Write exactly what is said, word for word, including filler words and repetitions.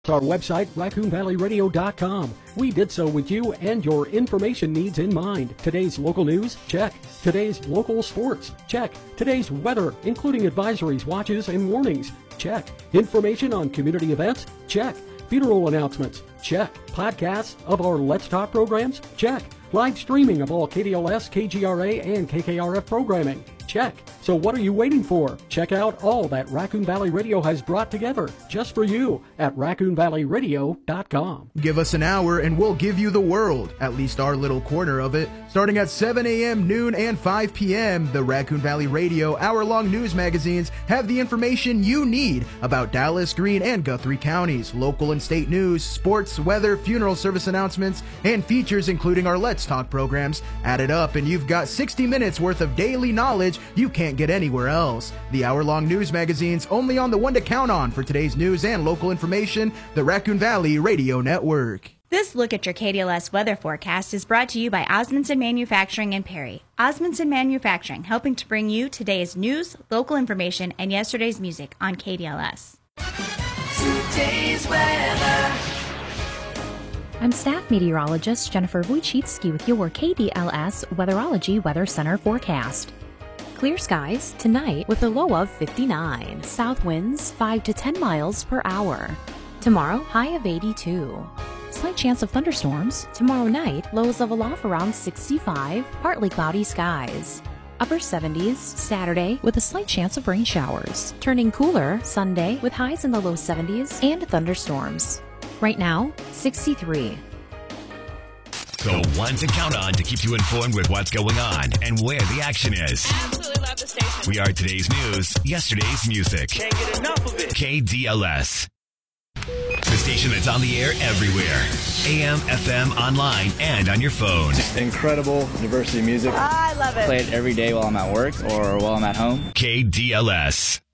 Our website, raccoon valley radio dot com. We did so with you and your information needs in mind. Today's local news? Check. Today's local sports? Check. Today's weather, including advisories, watches, and warnings? Check. Information on community events? Check. Funeral announcements? Check. Podcasts of our Let's Talk programs? Check. Live streaming of all K D L S, K G R A, and K K R F programming? Check. So what are you waiting for? Check out all that Raccoon Valley Radio has brought together just for you at raccoon valley radio dot com. Give us an hour and we'll give you the world, at least our little corner of it. Starting at seven a.m., noon, and five p.m., the Raccoon Valley Radio hour-long news magazines have the information you need about Dallas, Greene, and Guthrie counties, local and state news, sports, weather, funeral service announcements, and features including our Let's Talk programs. Add it up and you've got sixty minutes worth of daily knowledge you can't get anywhere else. The hour-long news magazines only on the one to count on for today's news and local information, the Raccoon Valley Radio Network. This look at your K D L S weather forecast is brought to you by Osmondson Manufacturing in Perry. Osmondson Manufacturing, helping to bring you today's news, local information, and yesterday's music on K D L S. Today's weather. I'm staff meteorologist Jennifer Wojcicki with your K D L S Weatherology Weather Center forecast. Clear skies tonight with a low of fifty-nine. South winds five to ten miles per hour. Tomorrow, high of eighty-two. Slight chance of thunderstorms. Tomorrow night, lows level off around sixty-five. Partly cloudy skies. Upper seventies Saturday with a slight chance of rain showers. Turning cooler Sunday with highs in the low seventies and thunderstorms. Right now, sixty-three. The one to count on to keep you informed with what's going on and where the action is. Absolutely love the station. We are today's news, yesterday's music. Can't get enough of it. K D L S. The station that's on the air everywhere. A M, F M, online, and on your phone. Incredible diversity music. I love it. Play it every day while I'm at work or while I'm at home. K D L S.